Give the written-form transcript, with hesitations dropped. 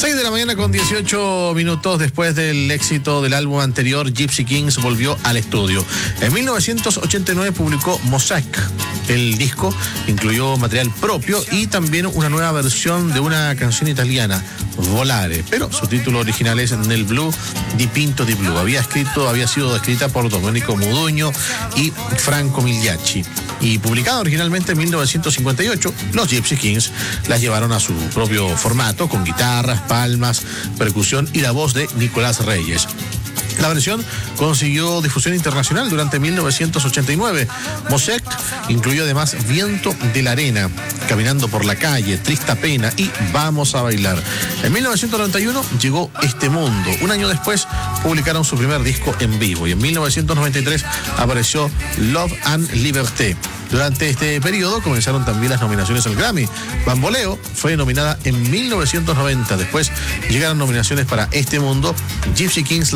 6 de la mañana con 18 minutos después del éxito del álbum anterior, Gypsy Kings volvió al estudio. En 1989 publicó Mosaic. El disco incluyó material propio y también una nueva versión de una canción italiana, Volare, pero su título original es Nel Blu di Pinto di Blu. Había sido escrita por Domenico Modugno y Franco Migliacci y publicada originalmente en 1958. Los Gypsy Kings las llevaron a su propio formato con guitarras, palmas, percusión y la voz de Nicolás Reyes. La versión consiguió difusión internacional durante 1989. Mosaic incluyó además Viento de la Arena, Caminando por la Calle, Trista Pena y Vamos a Bailar. En 1991 llegó Este Mundo. Un año después publicaron su primer disco en vivo y en 1993 apareció Love and Liberté. Durante este periodo comenzaron también las nominaciones al Grammy. Bamboleo fue nominada en 1990. Después llegaron nominaciones para Este Mundo, Gypsy Kings